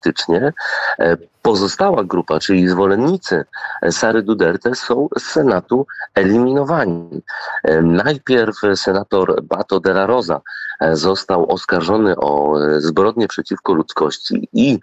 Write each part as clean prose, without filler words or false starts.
demokratycznie. Pozostała grupa, czyli zwolennicy Sary Duterte, są z Senatu eliminowani. Najpierw senator Beto de la Rosa został oskarżony o zbrodnie przeciwko ludzkości i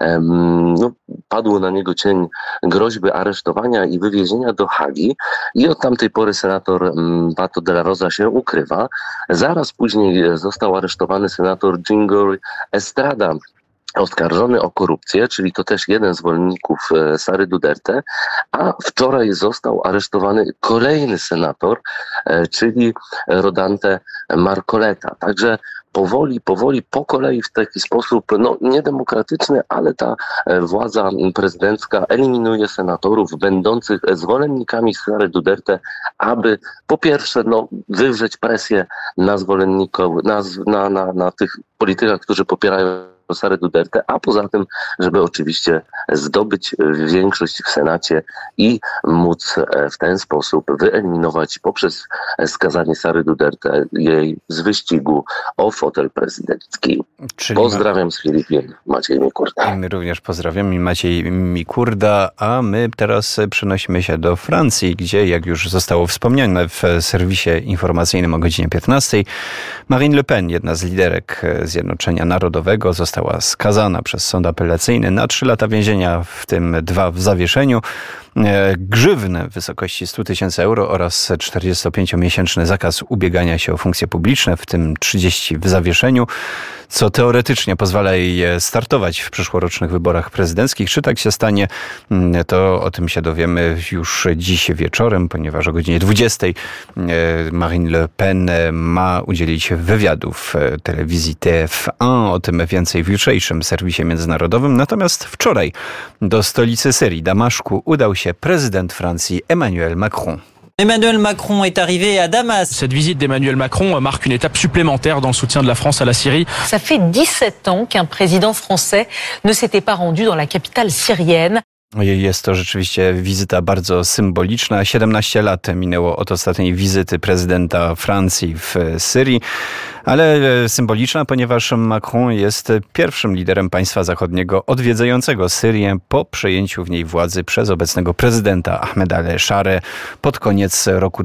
padło na niego cień groźby aresztowania i wywiezienia do Hagi i od tamtej pory senator Beto de la Rosa się ukrywa. Zaraz później został aresztowany senator Jingory Estrada, oskarżony o korupcję, czyli to też jeden z zwolenników Sary Duterte, a wczoraj został aresztowany kolejny senator, czyli Rodante Marcoleta. Także powoli, po kolei w taki sposób niedemokratyczny, ale ta władza prezydencka eliminuje senatorów będących zwolennikami Sary Duterte, aby po pierwsze wywrzeć presję na zwolenników, na tych politykach, którzy popierają Sarę Duterte, a poza tym, żeby oczywiście zdobyć większość w Senacie i móc w ten sposób wyeliminować poprzez skazanie Sary Duterte jej z wyścigu o fotel prezydencki. Pozdrawiam z Filipin, Maciej Mikurda. My również pozdrawiamy, Maciej Mikurda, a my teraz przenosimy się do Francji, gdzie, jak już zostało wspomniane w serwisie informacyjnym o godzinie 15, Marine Le Pen, jedna z liderek Zjednoczenia Narodowego, została skazana przez sąd apelacyjny na 3 lata więzienia, w tym 2 w zawieszeniu, grzywnę w wysokości 100 000 euro oraz 45-miesięczny zakaz ubiegania się o funkcje publiczne, w tym 30 w zawieszeniu, co teoretycznie pozwala jej startować w przyszłorocznych wyborach prezydenckich. Czy tak się stanie, to o tym się dowiemy już dziś wieczorem, ponieważ o godzinie 20 Marine Le Pen ma udzielić wywiadu w telewizji TF1. O tym więcej w jutrzejszym serwisie międzynarodowym. Natomiast wczoraj do stolicy Syrii, Damaszku, udał się prezydent Francji Emmanuel Macron. Emmanuel Macron est arrivé à Damas. Cette visite d'Emmanuel Macron marque une étape supplémentaire dans le soutien de la France à la Syrie. Ça fait 17 ans qu'un président français ne s'était pas rendu dans la capitale syrienne. Jest to rzeczywiście wizyta bardzo symboliczna. 17 lat minęło od ostatniej wizyty prezydenta Francji w Syrii, ale symboliczna, ponieważ Macron jest pierwszym liderem państwa zachodniego odwiedzającego Syrię po przejęciu w niej władzy przez obecnego prezydenta Ahmeda al-Shara pod koniec roku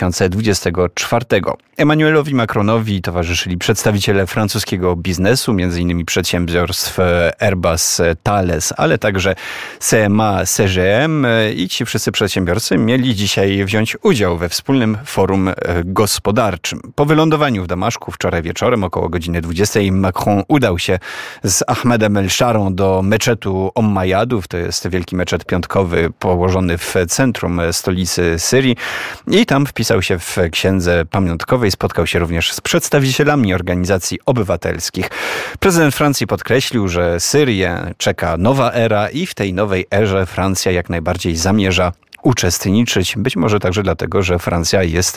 2024. Emmanuelowi Macronowi towarzyszyli przedstawiciele francuskiego biznesu, m.in. przedsiębiorstw Airbus, Thales, ale także CMA, CGM, i ci wszyscy przedsiębiorcy mieli dzisiaj wziąć udział we wspólnym forum gospodarczym. Po wylądowaniu w Damaszku wczoraj wieczorem około godziny 20 Macron udał się z Ahmedem el-Sharą do meczetu Ommajadów. To jest wielki meczet piątkowy położony w centrum stolicy Syrii, i tam wpisał się w księdze pamiątkowej. Spotkał się również z przedstawicielami organizacji obywatelskich. Prezydent Francji podkreślił, że Syrię czeka nowa era i w tej nowej erze Francja jak najbardziej zamierza uczestniczyć. Być może także dlatego, że Francja jest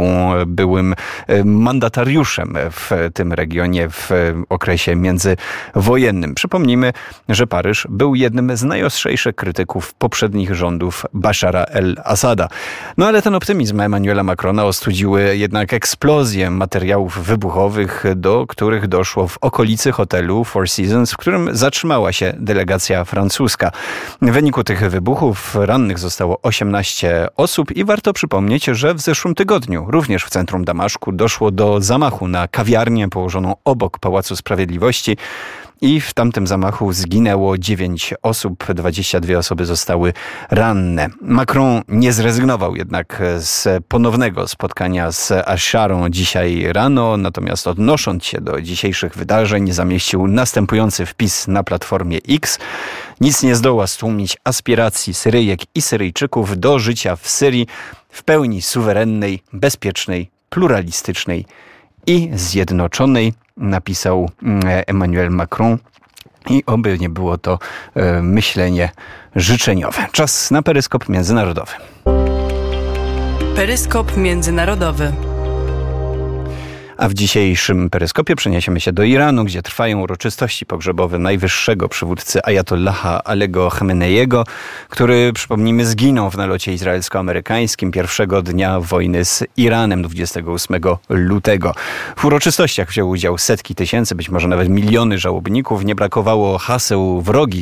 byłym mandatariuszem w tym regionie w okresie międzywojennym. Przypomnijmy, że Paryż był jednym z najostrzejszych krytyków poprzednich rządów Bashara el-Assada. No ale ten optymizm Emmanuela Macrona ostudziły jednak eksplozje materiałów wybuchowych, do których doszło w okolicy hotelu Four Seasons, w którym zatrzymała się delegacja francuska. W wyniku tych wybuchów rannych zostało 18 osób i warto przypomnieć, że w zeszłym tygodniu również w centrum Damaszku doszło do zamachu na kawiarnię położoną obok Pałacu Sprawiedliwości i w tamtym zamachu zginęło 9 osób, 22 osoby zostały ranne. Macron nie zrezygnował jednak z ponownego spotkania z al-Sharą dzisiaj rano, natomiast odnosząc się do dzisiejszych wydarzeń zamieścił następujący wpis na platformie X. Nic nie zdoła stłumić aspiracji Syryjek i Syryjczyków do życia w Syrii w pełni suwerennej, bezpiecznej, pluralistycznej i zjednoczonej, napisał Emmanuel Macron, i oby nie było to myślenie życzeniowe. Czas na peryskop międzynarodowy. Peryskop międzynarodowy. A w dzisiejszym peryskopie przeniesiemy się do Iranu, gdzie trwają uroczystości pogrzebowe najwyższego przywódcy Ajatollaha Alego Chameneiego, który, przypomnijmy, zginął w nalocie izraelsko-amerykańskim pierwszego dnia wojny z Iranem 28 lutego. W uroczystościach wzięły udział setki tysięcy, być może nawet miliony żałobników. Nie brakowało haseł wrogich